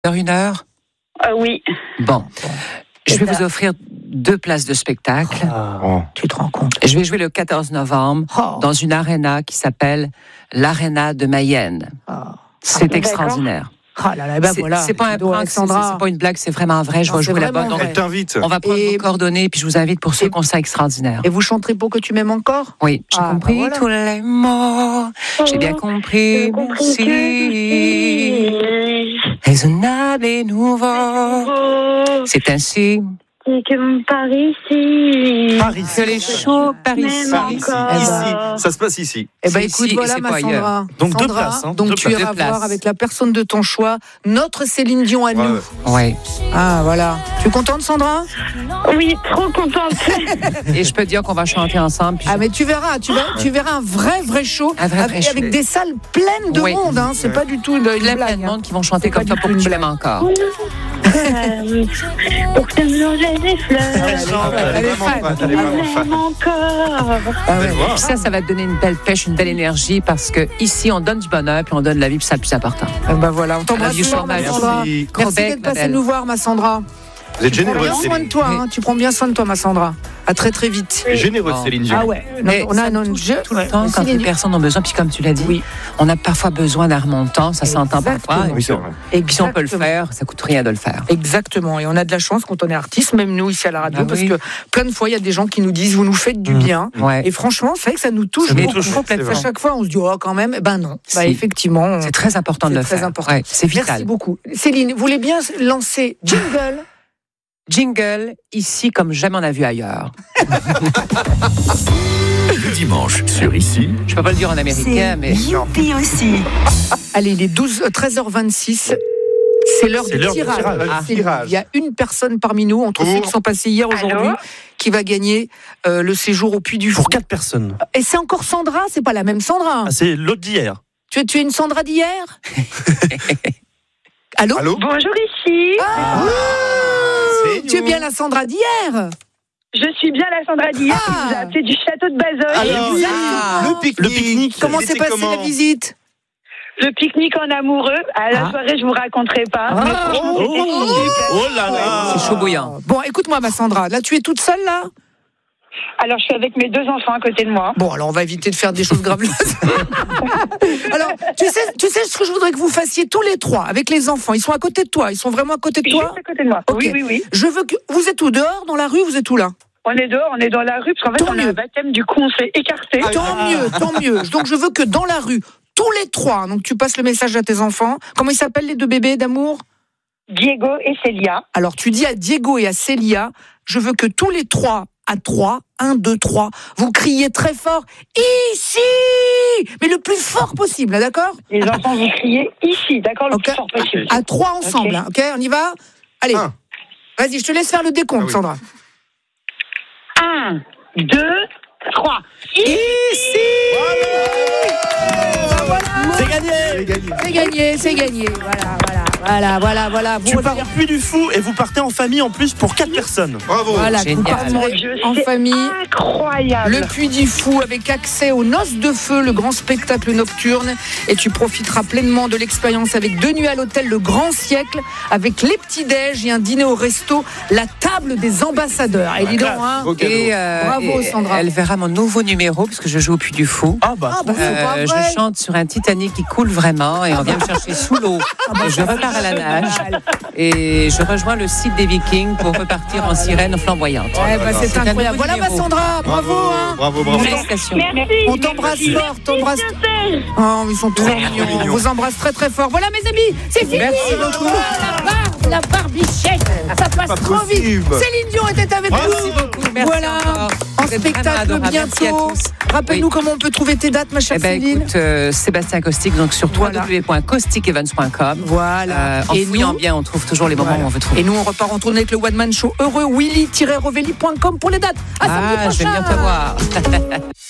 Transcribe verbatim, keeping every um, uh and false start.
Une heure euh, Oui. Bon. Je vais vous offrir deux places de spectacle. Oh. Tu te rends compte? Je vais jouer le quatorze novembre Oh. dans une aréna qui s'appelle l'Aréna de Mayenne. Oh. C'est D'accord. extraordinaire. Ah là là, ben C'est voilà. c'est pas un Cadeau, prank, c'est Alexandra. c'est pas une blague, c'est vraiment vrai. Je Non, vais c'est jouer là-bas. vraiment Donc, vrai. Elle t'invite. on va prendre Et- vos coordonnées, puis je vous invite pour ce Et- concert extraordinaire. Et vous chanterez pour que tu m'aimes encore? Oui, j'ai Ah, compris bah voilà. tous les mots. J'ai bien compris, J'ai compris merci. que Raisonnable et nouveau. c'est C'est ainsi c'est que par ici. Paris. que les shows par ici. Même Ici. encore. Ici. Ça se passe ici. Eh ben C'est écoute, ici et voilà c'est ma pas Sandra. ailleurs. Donc deux Sandra, places, hein, donc deux tu places. iras Deux places. voir avec la personne de ton choix notre Céline Dion à Ouais. nous. Oui. Ah voilà. Tu es contente, Sandra? Oui, trop contente. Et je peux dire qu'on va chanter ensemble. Puis Ah mais tu verras, tu verras, tu verras un vrai vrai show Un vrai, vrai avec, show. avec des salles pleines de Oui. monde. Hein. C'est pas du tout une, une plein, plein blague. de hein. monde qui vont chanter C'est comme pas ça du pour tout que une tu m'aimes blague. encore. Euh, pour que me manger des fleurs. chante, elle est Elle est vraiment fan. fan, elle est vraiment Même fan. encore. Ah ouais. Faites voir. Puis ça, ça va te donner une belle pêche, une belle énergie parce que ici, on donne du bonheur puis on donne la vie, puis c'est le plus important. Ah bah voilà, on t'embrasse du fort, ma chômage. Sandra. Merci. Gros Merci bec, d'être ma passée belle. nous voir, ma Sandra. Vous êtes Tu prends généreuse, bien soin de Céline. toi, hein. Tu prends bien soin de toi, ma Sandra. À très très vite. Généreuse, Oh. Céline Dion. Ah ouais. Mais on a ça un touche jeu tout le temps quand les personnes ont besoin. Puis comme tu l'as dit, Oui. on a parfois besoin d'un remontant, ça s'entend parfois. Exactement. Et Oui, c'est vrai. puis si on peut le faire, ça coûte rien de le faire. Exactement, et on a de la chance quand on est artiste, même nous ici à la radio, Ah parce oui. que plein de fois il y a des gens qui nous disent vous nous faites du Mmh. bien, Ouais. et franchement c'est vrai que ça nous touche Ça nous beaucoup. touche, Complètement. c'est À chaque fois on se dit oh quand même, eh ben non, bah Si. effectivement. on- C'est très important de c'est le très faire. important. Ouais, c'est vital. Merci beaucoup. Céline, vous voulez bien lancer jingle? Jingle, ici comme jamais on a vu ailleurs. Le dimanche sur Ici, Je peux pas le dire en américain, mais Youpi aussi. Allez, il est douze, treize heures vingt-six. C'est l'heure C'est du l'heure du tirage. tirage. Ah, Le tirage. Il y a une personne parmi nous, entre Pour- ceux qui sont passés hier, aujourd'hui, Allô qui va gagner euh, le séjour au Puy du Fou. Pour quatre personnes. Et c'est encore Sandra, c'est pas la même Sandra. Ah, c'est l'autre d'hier. Tu es, tu es une Sandra d'hier? Allô? Allô Bonjour ici. Ah, C'est tu es nous. bien la Sandra d'hier? Je suis bien la Sandra d'hier qui Ah. vous a appelé du château de Bazoches. Alors, Exactement. le pique-nique. Le pique-nique. Comment il s'est était passée comment la visite? Le pique-nique en amoureux. À la Ah. soirée, je vous raconterai pas. Ah. Mais franchement, c'était Oh, super. oh là là. c'est chaud bouillant. Bon, écoute-moi, ma Sandra. Là, tu es toute seule, là? Alors, je suis avec mes deux enfants à côté de moi. Bon, alors on va éviter de faire des choses graveleuses. Alors, tu sais, tu sais ce que je voudrais que vous fassiez tous les trois avec les enfants. Ils sont à côté de toi. Ils sont vraiment à côté de Juste toi. à côté de moi. Ok. Oui, oui, oui. Je veux que vous êtes où, dehors, dans la rue? Vous êtes où là? On est dehors, on est dans la rue, parce qu'en fait, Tant on a mieux. un baptême, du coup, on s'est écarté. Tant mieux, tant mieux. Donc je veux que dans la rue, tous les trois. Donc tu passes le message à tes enfants. Comment ils s'appellent les deux bébés d'amour? Diego et Célia. Alors, tu dis à Diego et à Célia, je veux que tous les trois, à trois, un, deux, trois, vous criez très fort, ici! Mais le plus fort possible, d'accord? Les enfants, vous criez ici, d'accord, le Ok. plus fort possible. À trois ensemble, Ok. hein, ok? On y va? Allez. Un. Vas-y, je te laisse faire le décompte, Ah oui. Sandra. Un, deux, trois. Ici! C'est gagné. C'est gagné, c'est gagné. Voilà, voilà, voilà, voilà, voilà. Tu Vous pars au Puy du Fou et vous partez en famille en plus pour quatre personnes. Bravo. Voilà, vous Génial. partirez Dieu, en c'est famille. Incroyable. Le Puy du Fou avec accès aux Noces de Feu, le grand spectacle nocturne. Et tu profiteras pleinement de l'expérience avec deux nuits à l'hôtel Le Grand Siècle, avec les petits-déj et un dîner au resto, la table des ambassadeurs. Et dis donc, hein, Beau cadeau. Et, euh, Bravo, et Sandra. elle verra mon nouveau numéro puisque je joue au Puy du Fou. Ah bah. Ah, bah, c'est pas Euh, vrai. je chante sur un Titanic qui coule vraiment et on vient me chercher sous l'eau. bah, Et je repars à la nage et je rejoins le site des Vikings pour repartir en sirène flamboyante. Eh ben, c'est C'est un incroyable. nouveau Voilà ma numéro. Sandra, bravo, hein. Bravo, bravo. Félicitations. Merci. On t'embrasse Merci. fort, t'embrasse. Oh, ils sont trop mignons. On mignons. vous embrasse très très fort. Voilà mes amis, c'est fini. Merci beaucoup. La barbe, la barbichette, ça passe Pas trop vite. possible. Céline Dion était avec Merci nous. beaucoup. Merci Voilà, encore. en Vous êtes spectacle vraiment adorables. Merci à bientôt. tous. Rappelle-nous Oui. comment on peut trouver tes dates, ma chère Eh ben, Céline. écoute, euh, Sébastien Caustic, donc sur Voilà. w w w point caustic events point com. Voilà. Euh, en Et fouillant nous- bien, on trouve toujours les moments Voilà. où on veut trouver. Et nous, on repart en tournée avec le One Man Show heureux, willy tiret rovelli point com pour les dates. À samedi Ah, je vais prochain. venir te voir.